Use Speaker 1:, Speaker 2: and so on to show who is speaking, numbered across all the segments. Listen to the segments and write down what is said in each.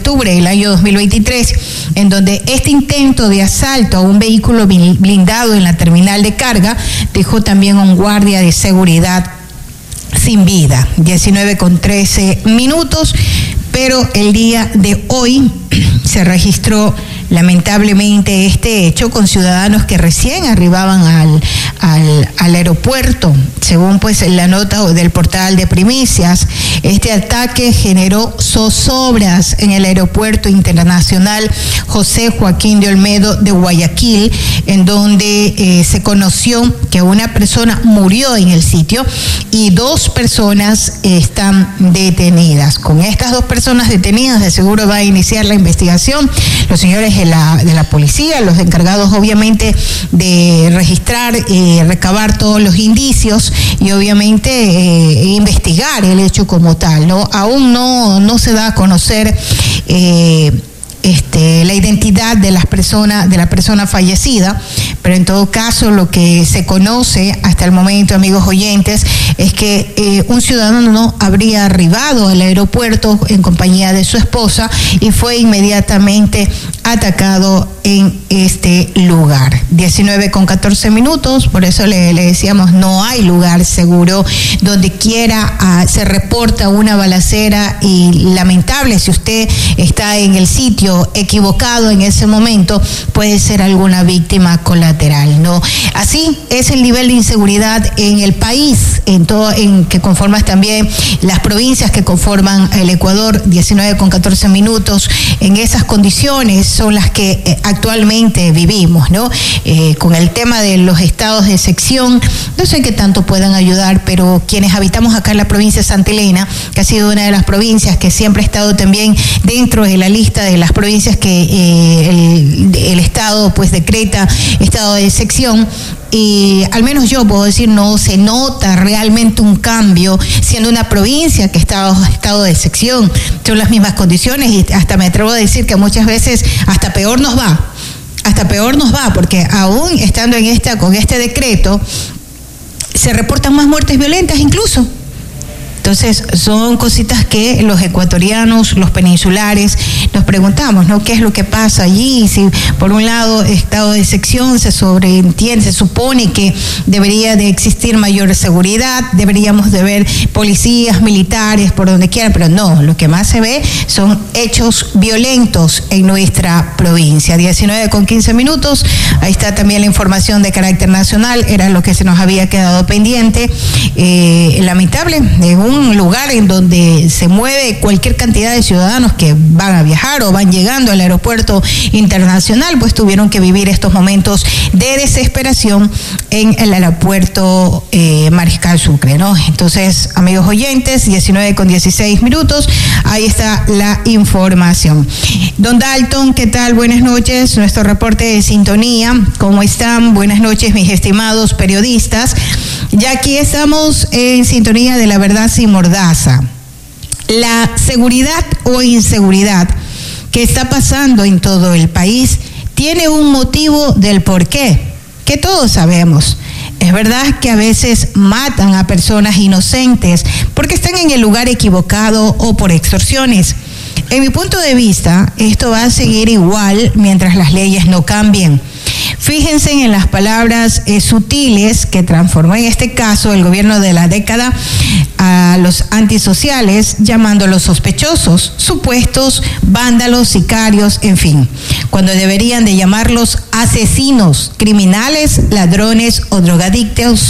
Speaker 1: octubre del año 2023, en donde este intento de asalto a un vehículo blindado en la terminal de carga dejó también a un guardia de seguridad sin vida. 19:13, pero el día de hoy se registró lamentablemente este hecho con ciudadanos que recién arribaban al aeropuerto. Según pues la nota del portal de Primicias, este ataque generó zozobras en el aeropuerto internacional José Joaquín de Olmedo de Guayaquil, en donde se conoció que una persona murió en el sitio y 2 personas están detenidas. Con estas 2 personas detenidas, de seguro va a iniciar la investigación los señores de la policía, los encargados obviamente de registrar y recabar todos los indicios y obviamente investigar el hecho como tal, ¿no? Aún no se da a conocer la identidad de la persona fallecida, pero en todo caso lo que se conoce hasta el momento, amigos oyentes, es que un ciudadano habría arribado al aeropuerto en compañía de su esposa y fue inmediatamente atacado en este lugar. 19:14, por eso le decíamos, no hay lugar seguro. Donde quiera se reporta una balacera y lamentable, si usted está en el sitio equivocado en ese momento, puede ser alguna víctima colateral, ¿no? Así es el nivel de inseguridad en el país, en que conforman también las provincias que conforman el Ecuador. 19:14, en esas condiciones son las que actualmente vivimos, ¿no? Con el tema de los estados de sección, no sé qué tanto puedan ayudar, pero quienes habitamos acá en la provincia de Santa Elena, que ha sido una de las provincias que siempre ha estado también dentro de la lista de las provincias que el Estado pues decreta estado de sección, y al menos yo puedo decir, no se nota realmente un cambio siendo una provincia que está en estado de sección. Son las mismas condiciones y hasta me atrevo a decir que muchas veces hasta peor nos va, porque aún estando con este decreto se reportan más muertes violentas incluso. Entonces, son cositas que los ecuatorianos, los peninsulares, nos preguntamos, ¿no? ¿Qué es lo que pasa allí? Si por un lado, estado de sección, se sobreentiende, se supone que debería de existir mayor seguridad, deberíamos de ver policías, militares, por donde quieran, pero no, lo que más se ve son hechos violentos en nuestra provincia. 19:15, ahí está también la información de carácter nacional, era lo que se nos había quedado pendiente. Lamentable, un lugar en donde se mueve cualquier cantidad de ciudadanos que van a viajar o van llegando al aeropuerto internacional, pues tuvieron que vivir estos momentos de desesperación en el aeropuerto Mariscal Sucre, ¿no? Entonces, amigos oyentes, 19:16, ahí está la información. Don Dalton, ¿qué tal? Buenas noches, nuestro reporte de sintonía, ¿cómo están? Buenas noches, mis estimados periodistas. Ya aquí estamos en sintonía de La Verdad Sin Mordaza. La seguridad o inseguridad que está pasando en todo el país tiene un motivo del porqué, que todos sabemos. Es verdad que a veces matan a personas inocentes porque están en el lugar equivocado o por extorsiones. En mi punto de vista, esto va a seguir igual mientras las leyes no cambien. Fíjense en las palabras sutiles que transformó en este caso el gobierno de la década a los antisociales, llamándolos sospechosos, supuestos vándalos, sicarios, en fin, cuando deberían de llamarlos asesinos, criminales, ladrones o drogadictos,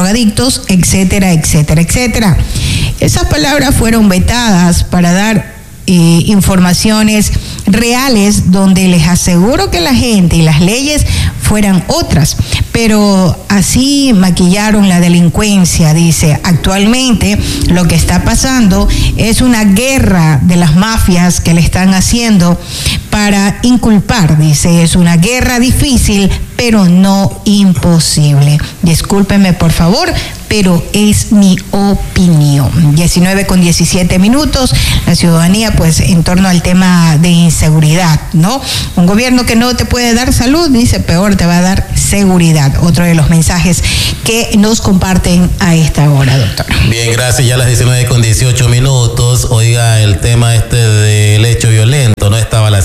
Speaker 1: etcétera, etcétera, etcétera. Esas palabras fueron vetadas para dar informaciones reales donde les aseguro que la gente y las leyes fueran otras, pero así maquillaron la delincuencia. Dice, actualmente lo que está pasando es una guerra de las mafias que le están haciendo para inculpar, dice, es una guerra difícil, pero no imposible. Discúlpenme, por favor, pero es mi opinión. 19:17, la ciudadanía, pues, en torno al tema de inseguridad, ¿no? Un gobierno que no te puede dar salud, dice, peor te va a dar seguridad. Otro de los mensajes que nos comparten a esta hora, doctor.
Speaker 2: Bien, gracias. Ya a las 19:18. Oiga, el tema del hecho violento,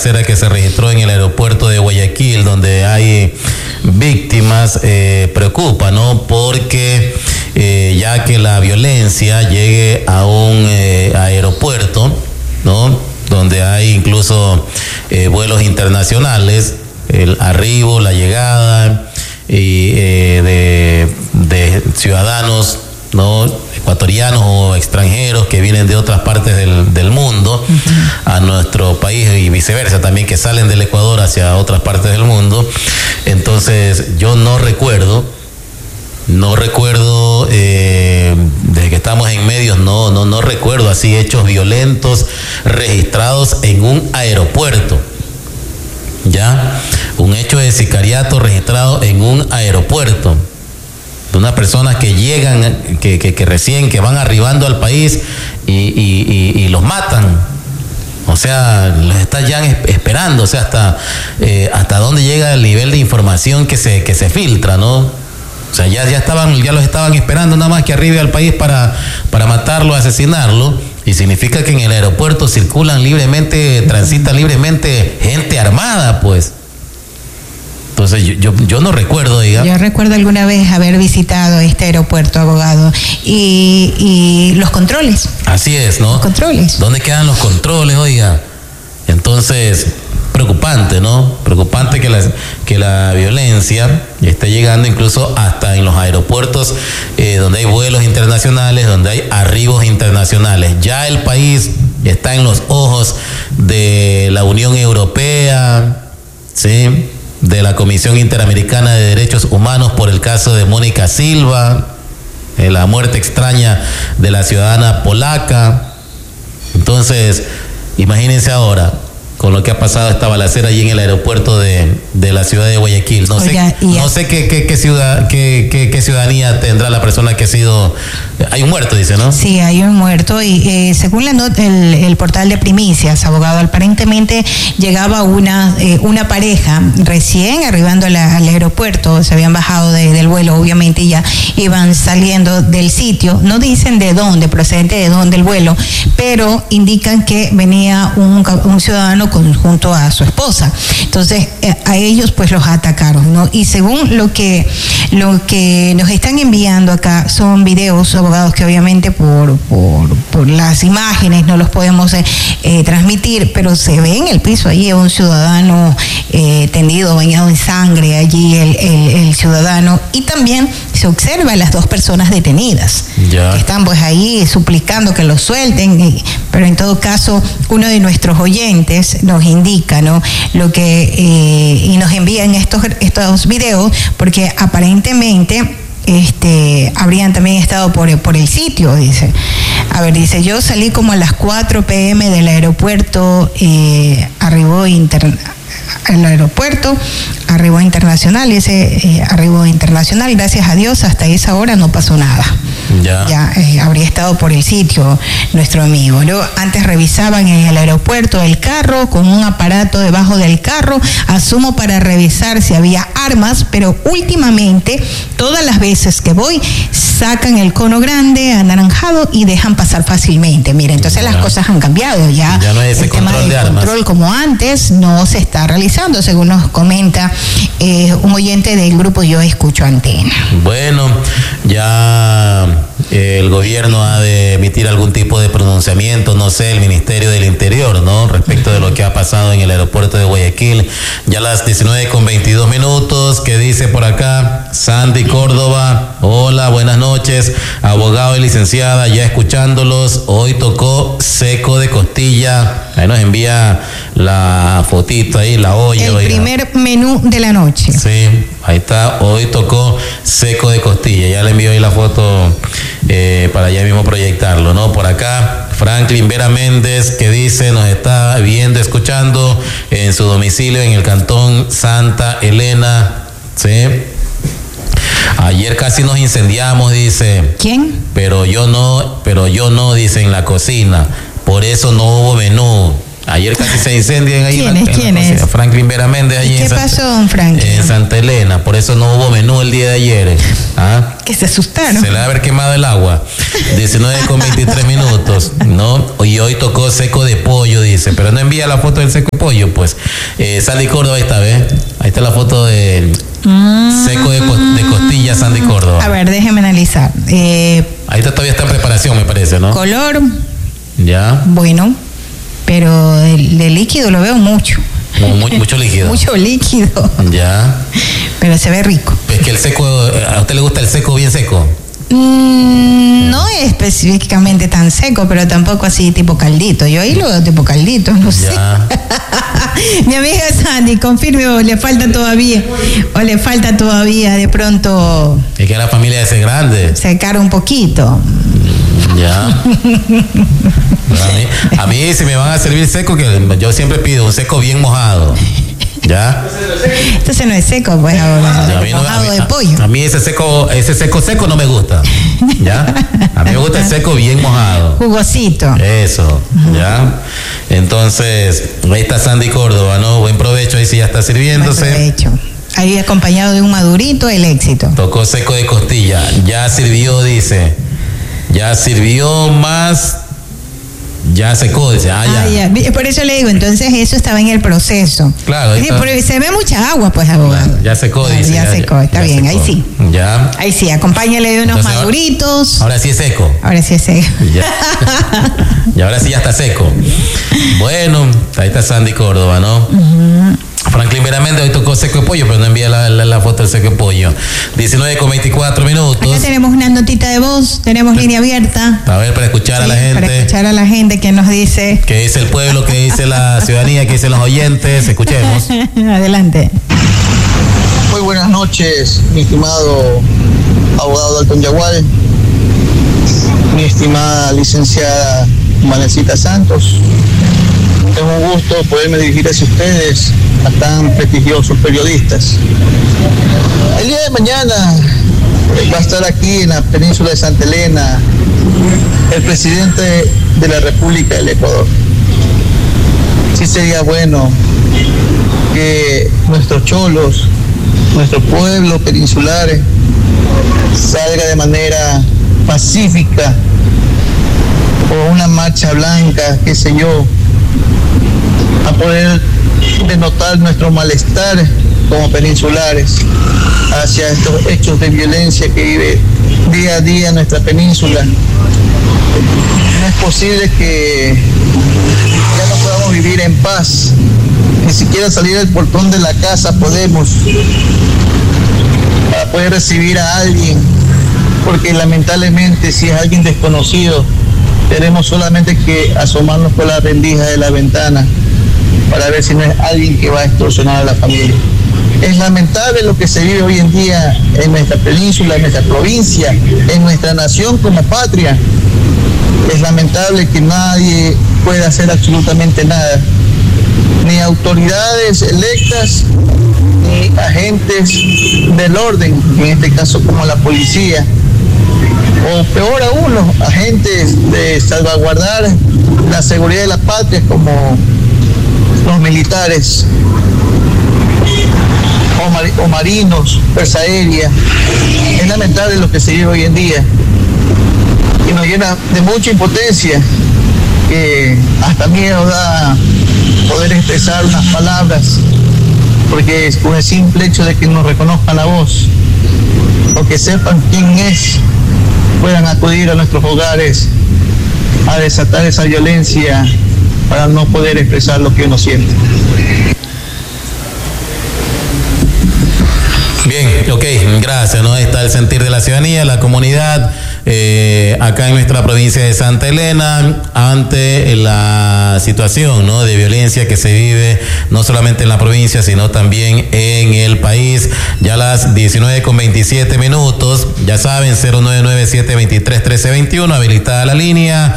Speaker 2: balacera que se registró en el aeropuerto de Guayaquil, donde hay víctimas, preocupa, ¿no? Porque ya que la violencia llegue a un aeropuerto, ¿no? Donde hay incluso vuelos internacionales, el arribo, la llegada y de ciudadanos, ¿no? Ecuatorianos o extranjeros que vienen de otras partes del mundo a nuestro país y viceversa también, que salen del Ecuador hacia otras partes del mundo. Entonces yo no recuerdo desde que estamos en medios, no recuerdo así hechos violentos registrados en un aeropuerto. Ya, un hecho de sicariato registrado en un aeropuerto, de unas personas que llegan, que recién, que van arribando al país y los matan. O sea, los están ya esperando, o sea, hasta dónde llega el nivel de información que se filtra, ¿no? O sea, ya los estaban esperando nada más que arribe al país para matarlo, asesinarlo. Y significa que en el aeropuerto circulan libremente, transitan libremente gente armada, pues. Entonces yo no recuerdo, diga.
Speaker 1: Yo recuerdo alguna vez haber visitado este aeropuerto, abogado, y los controles.
Speaker 2: Así es, ¿no?
Speaker 1: Los controles.
Speaker 2: ¿Dónde quedan los controles, oiga? Entonces, preocupante, ¿no? Preocupante que la violencia esté llegando incluso hasta en los aeropuertos donde hay vuelos internacionales, donde hay arribos internacionales. Ya el país está en los ojos de la Unión Europea, ¿sí?, de la Comisión Interamericana de Derechos Humanos por el caso de Mónica Silva, la muerte extraña de la ciudadana polaca. Entonces, imagínense ahora con lo que ha pasado esta balacera allí en el aeropuerto de la ciudad de Guayaquil. No sé qué ciudadanía tendrá la persona que ha sido... Hay un muerto, dice, ¿no?
Speaker 1: Sí, hay un muerto y según la nota, el portal de Primicias, abogado, aparentemente llegaba una pareja recién arribando al aeropuerto, se habían bajado del vuelo, obviamente ya iban saliendo del sitio. No dicen de dónde, procedente de dónde el vuelo, pero indican que venía un ciudadano junto a su esposa. Entonces a ellos pues los atacaron, ¿no? Y según lo que nos están enviando acá son videos, abogados, que obviamente por las imágenes no los podemos transmitir, pero se ve en el piso allí un ciudadano tendido, bañado en sangre, allí el ciudadano, y también se observa a las dos personas detenidas, que están pues ahí suplicando que los suelten, pero en todo caso uno de nuestros oyentes nos indica, ¿no?, lo que y nos envían estos videos, porque aparentemente habrían también estado por el sitio, dice. A ver, dice, yo salí como a las 4 p.m. del aeropuerto, arribó internacional, arribó internacional, gracias a Dios, hasta esa hora no pasó nada. Ya habría estado por el sitio nuestro amigo. Luego, antes revisaban en el aeropuerto el carro con un aparato debajo del carro, asumo para revisar si había armas, pero últimamente, todas las veces que voy, sacan el cono grande, anaranjado, y dejan pasar fácilmente. Mira, entonces las cosas han cambiado. Ya
Speaker 2: no es ese control de armas. El
Speaker 1: control como antes no se está realizando, según nos comenta un oyente del grupo Yo Escucho Antena.
Speaker 2: Bueno, ya el gobierno ha de emitir algún tipo de pronunciamiento, no sé, el Ministerio del Interior, ¿no?, respecto de lo que ha pasado en el aeropuerto de Guayaquil. Ya a las 19:22, ¿qué dice por acá? Sandy Córdoba, hola, buenas noches, abogado y licenciada, ya escuchándolos, hoy tocó seco de costilla. Ahí nos envía la fotito ahí, la olla.
Speaker 1: El primer menú de la noche.
Speaker 2: Sí, ahí está, hoy tocó seco de costilla. Ya le envío ahí la foto para ya mismo proyectarlo, ¿no? Por acá, Franklin Vera Méndez, que dice, nos está viendo, escuchando en su domicilio en el cantón Santa Elena, ¿sí? Ayer casi nos incendiamos, dice.
Speaker 1: ¿Quién?
Speaker 2: Pero yo no, dice, en la cocina. Por eso no hubo menú. Ayer casi se incendian ahí.
Speaker 1: ¿Quién es?
Speaker 2: Franklin Vera Méndez allí.
Speaker 1: ¿Qué pasó, don Franklin?
Speaker 2: En Santa Elena, por eso no hubo menú el día de ayer. ¿Ah?
Speaker 1: Que se asustaron.
Speaker 2: Se le va a haber quemado el agua. 19:23, ¿no? Y hoy tocó seco de pollo, dice, pero no envía la foto del seco de pollo, pues. Sandy Córdoba, ahí está, ¿ves? Ahí está la foto del seco de costilla, Sandy Córdoba.
Speaker 1: A ver, déjeme analizar.
Speaker 2: Ahí está, todavía está en preparación, me parece, ¿no?
Speaker 1: Color.
Speaker 2: Ya.
Speaker 1: Bueno, pero de líquido lo veo mucho.
Speaker 2: Mucho líquido.
Speaker 1: Mucho líquido.
Speaker 2: Ya.
Speaker 1: Pero se ve rico.
Speaker 2: Es que el seco, ¿a usted le gusta el seco bien seco?
Speaker 1: No es específicamente tan seco, pero tampoco así tipo caldito. Yo ahí lo veo tipo caldito, no sé. Mi amiga Sandy, confirme, o le falta todavía de pronto.
Speaker 2: Es que la familia es grande.
Speaker 1: Secar un poquito.
Speaker 2: Ya. A mí si me van a servir seco, que yo siempre pido un seco bien mojado. ¿Ya?
Speaker 1: Entonces no es seco, pues ahora. Mojado de pollo.
Speaker 2: A mí ese seco no me gusta. ¿Ya? A mí me gusta el seco bien mojado.
Speaker 1: Jugosito.
Speaker 2: Eso, ¿ya? Entonces, ahí está Sandy Córdoba, ¿no? Buen provecho, ahí sí ya está sirviéndose.
Speaker 1: Buen provecho. Ahí acompañado de un madurito, el éxito.
Speaker 2: Tocó seco de costilla. Ya sirvió, dice. Ya sirvió más. Ya secó, dice, ya.
Speaker 1: Por eso le digo, entonces eso estaba en el proceso.
Speaker 2: Claro.
Speaker 1: Se ve mucha agua, pues, abogado.
Speaker 2: Ya secó, dice.
Speaker 1: Ya secó, está bien, secó. Ahí sí.
Speaker 2: Ya.
Speaker 1: Ahí sí, acompáñale de unos entonces, maduritos.
Speaker 2: Ahora sí es seco.
Speaker 1: Ahora sí es seco.
Speaker 2: Ya. Y ahora sí ya está seco. Bueno, ahí está Sandy Córdoba, ¿no? Franklin Vera Méndez hoy tocó seco de pollo, pero no envía la foto del seco de pollo. 19:24.
Speaker 1: Acá tenemos una notita de voz, tenemos línea abierta.
Speaker 2: A ver, para escuchar a la gente.
Speaker 1: Para escuchar a la gente que nos dice.
Speaker 2: ¿Qué dice el pueblo? ¿Qué dice la ciudadanía? ¿Qué dicen los oyentes? Escuchemos.
Speaker 1: Adelante.
Speaker 3: Muy buenas noches, mi estimado abogado Dalton Yagual, mi estimada licenciada Manecita Santos. Es un gusto poderme dirigir hacia ustedes, a tan prestigiosos periodistas. El día de mañana va a estar aquí en la península de Santa Elena el presidente de la República del Ecuador. Sí sería bueno que nuestros cholos, nuestro pueblo peninsular salga de manera pacífica o una marcha blanca, qué sé yo, a poder denotar nuestro malestar como peninsulares hacia estos hechos de violencia que vive día a día en nuestra península. No es posible que ya no podamos vivir en paz, ni siquiera salir del portón de la casa podemos para poder recibir a alguien, porque lamentablemente si es alguien desconocido tenemos solamente que asomarnos por la rendija de la ventana para ver si no es alguien que va a extorsionar a la familia. Es lamentable lo que se vive hoy en día en nuestra península, en nuestra provincia, en nuestra nación como patria. Es lamentable que nadie pueda hacer absolutamente nada, ni autoridades electas, ni agentes del orden, en este caso como la policía, o peor aún, los agentes de salvaguardar la seguridad de la patria como los militares o marinos, fuerza aérea. Es lamentable lo que se vive hoy en día y nos llena de mucha impotencia, que hasta miedo da poder expresar unas palabras, porque es con el simple hecho de que nos reconozcan la voz o que sepan quién es, puedan acudir a nuestros hogares a desatar esa violencia para no poder expresar lo que uno siente.
Speaker 2: Bien, ok, gracias, ¿no? Ahí está el sentir de la ciudadanía, la comunidad, acá en nuestra provincia de Santa Elena, ante la situación, ¿no?, de violencia que se vive no solamente en la provincia, sino también en el país. Ya a las 19:27, ya saben, 0997231321, habilitada la línea,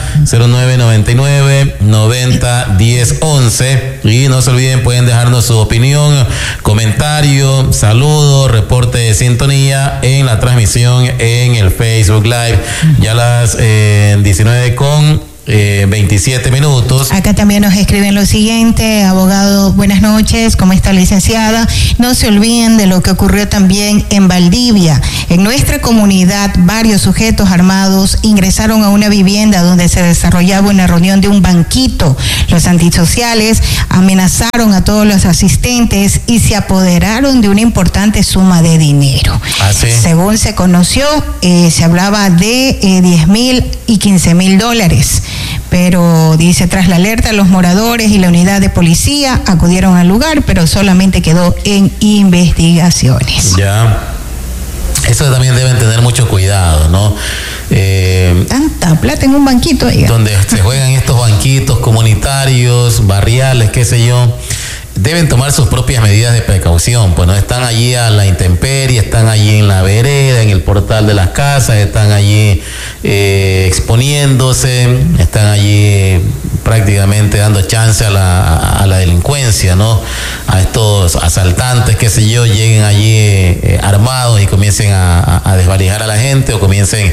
Speaker 2: 0999-901011, y no se olviden, pueden dejarnos su opinión, comentario, saludo, reporte de sintonía en la transmisión en el Facebook Live. Ya a las 19:30 27 minutos.
Speaker 1: Acá también nos escriben lo siguiente: abogado, buenas noches, ¿cómo está, licenciada? No se olviden de lo que ocurrió también en Valdivia. En nuestra comunidad, varios sujetos armados ingresaron a una vivienda donde se desarrollaba una reunión de un banquito. Los antisociales amenazaron a todos los asistentes y se apoderaron de una importante suma de dinero.
Speaker 2: ¿Sí?
Speaker 1: Según se conoció, se hablaba de 10,000 y 15,000 dólares. Pero dice, tras la alerta, los moradores y la unidad de policía acudieron al lugar, pero solamente quedó en investigaciones.
Speaker 2: Ya. Eso también deben tener mucho cuidado, ¿no?
Speaker 1: Tanta plata en un banquito, oiga.
Speaker 2: Donde se juegan estos banquitos comunitarios, barriales, qué sé yo. Deben tomar sus propias medidas de precaución, pues no están allí a la intemperie, están allí en la vereda, en el portal de las casas, están allí exponiéndose, están allí prácticamente dando chance a la delincuencia, ¿no? A estos asaltantes, qué sé yo, lleguen allí armados y comiencen a desvalijar a la gente, o comiencen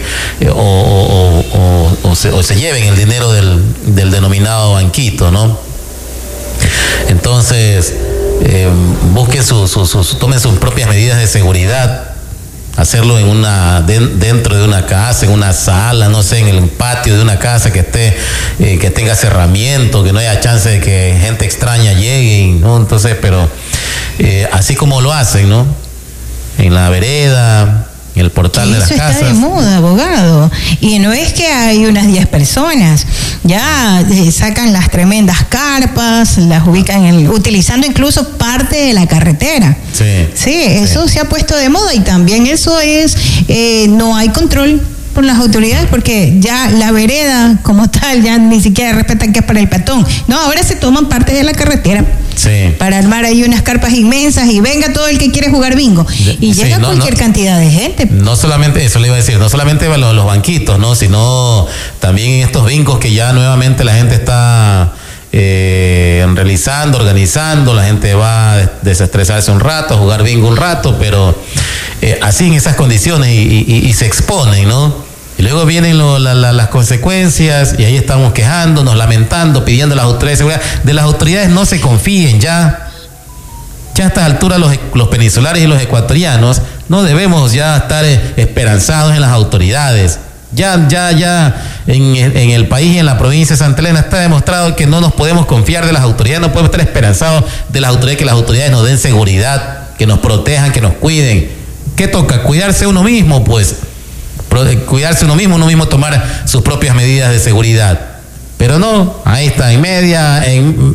Speaker 2: o se lleven el dinero del denominado banquito, ¿no? Entonces, busquen tomen sus propias medidas de seguridad. Hacerlo dentro de una casa, en una sala, no sé, en el patio de una casa que tenga cerramiento, que no haya chance de que gente extraña llegue, ¿no? Entonces, pero así como lo hacen, ¿no? En la vereda, en el portal de las casas.
Speaker 1: Eso está de moda, abogado. Y no es que hay unas 10 personas. Ya sacan las tremendas carpas, las ubican utilizando incluso parte de la carretera. Sí, eso se ha puesto de moda, y también eso es, no hay control por las autoridades, porque ya la vereda como tal ya ni siquiera respetan que es para el peatón. No, ahora se toman parte de la carretera.
Speaker 2: Sí.
Speaker 1: Para armar ahí unas carpas inmensas y venga todo el que quiere jugar bingo. Y llega cualquier cantidad de gente.
Speaker 2: No solamente, eso le iba a decir, no solamente los banquitos, ¿no? Sino también estos bingos que ya nuevamente la gente está realizando, organizando. La gente va a desestresarse un rato, a jugar bingo un rato, pero así en esas condiciones y se exponen, ¿no? Y luego vienen las consecuencias, y ahí estamos quejándonos, lamentando, pidiendo a las autoridades de seguridad. De las autoridades no se confíen ya. Ya a estas alturas los peninsulares y los ecuatorianos no debemos ya estar esperanzados en las autoridades. Ya en el país y en la provincia de Santa Elena está demostrado que no nos podemos confiar de las autoridades, no podemos estar esperanzados de las autoridades, que las autoridades nos den seguridad, que nos protejan, que nos cuiden. ¿Qué toca? Cuidarse uno mismo, pues. Cuidarse uno mismo tomar sus propias medidas de seguridad. Pero no, ahí está, en media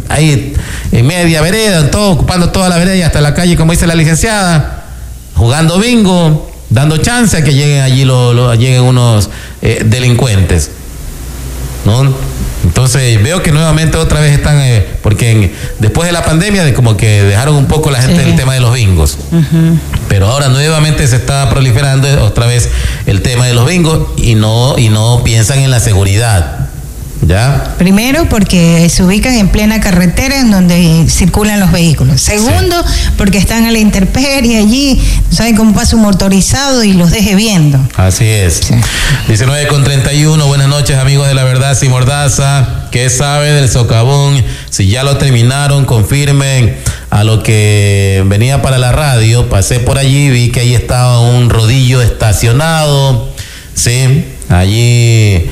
Speaker 2: vereda, todo, ocupando toda la vereda y hasta la calle, como dice la licenciada, jugando bingo, dando chance a que lleguen allí lleguen unos delincuentes, ¿no? Entonces veo que nuevamente otra vez están, porque después de la pandemia como que dejaron un poco la gente del tema de los bingos. Uh-huh. Pero ahora nuevamente se está proliferando otra vez el tema de los bingos, y no piensan en la seguridad. ¿Ya?
Speaker 1: Primero, porque se ubican en plena carretera en donde circulan los vehículos. Segundo, porque están a la intemperie allí, saben cómo pasa un motorizado y los deje viendo.
Speaker 2: Así es. Sí. 19:31, buenas noches, amigos de La Verdad Sin Mordaza. ¿Qué sabe del socavón? Si ya lo terminaron, confirmen. A lo que venía para la radio, pasé por allí, vi que ahí estaba un rodillo estacionado, sí, allí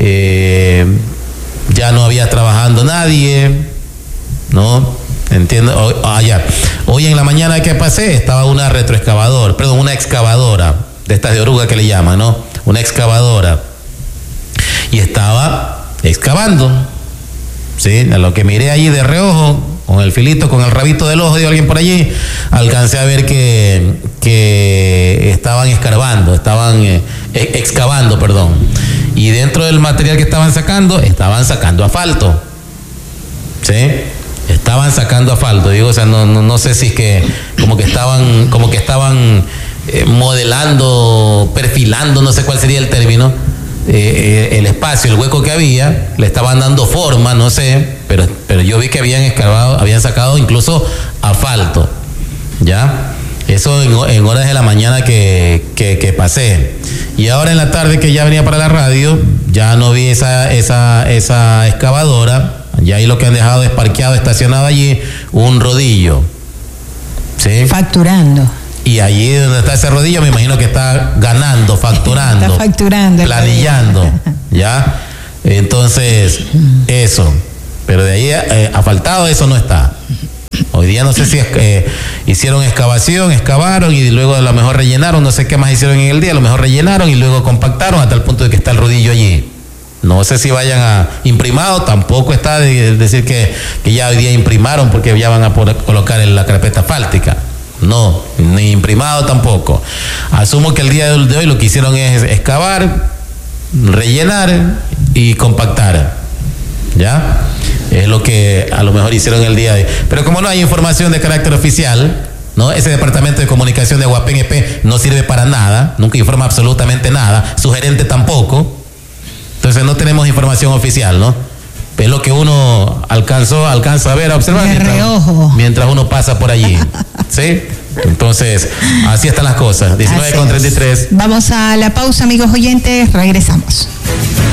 Speaker 2: ya no había trabajando nadie, ¿no? Entiendo. Hoy en la mañana que pasé estaba una excavadora, de estas de oruga que le llaman, ¿no? Una excavadora. Y estaba excavando, ¿sí? A lo que miré allí de reojo, con el filito, con el rabito del ojo de alguien por allí, alcancé a ver que estaban excavando, perdón. Y dentro del material que estaban sacando asfalto, ¿sí? Estaban sacando asfalto. Digo, o sea, no sé si es que como que estaban modelando, perfilando, no sé cuál sería el término, el espacio, el hueco que había, le estaban dando forma, no sé, pero yo vi que habían sacado incluso asfalto, ¿ya? Eso en horas de la mañana que pasé. Y ahora en la tarde, que ya venía para la radio, ya no vi esa excavadora. Ya ahí lo que han dejado es parqueado, estacionado allí, un rodillo. ¿Sí?
Speaker 1: Facturando.
Speaker 2: Y allí donde está ese rodillo, me imagino que está ganando, facturando.
Speaker 1: Está facturando.
Speaker 2: Planillando. ¿Ya? Entonces, eso. Pero de ahí asfaltado eso no está. Hoy día no sé si hicieron excavación, excavaron y luego a lo mejor rellenaron, no sé qué más hicieron en el día, a lo mejor rellenaron y luego compactaron hasta el punto de que está el rodillo allí. No sé si vayan a imprimado, tampoco está de decir que ya hoy día imprimaron porque ya van a poder colocar en la carpeta asfáltica. No, ni imprimado tampoco. Asumo que el día de hoy lo que hicieron es excavar, rellenar y compactar. ¿Ya? Es lo que a lo mejor hicieron el día de hoy. Pero como no hay información de carácter oficial, ¿no? Ese departamento de comunicación de Guapén EP no sirve para nada, nunca informa absolutamente nada, su gerente tampoco. Entonces no tenemos información oficial, ¿no? Es lo que uno alcanza a ver, a observar mientras uno pasa por allí. ¿Sí? Entonces, así están las cosas. 19:33.
Speaker 1: Vamos a la pausa, amigos oyentes, regresamos.